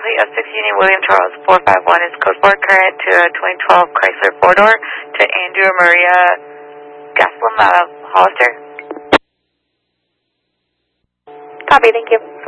complete of 6 Union William Charles 451 is code 4 current to a 2012 Chrysler 4-door to Andrew Maria Gaslam out of Hollister. Copy, thank you.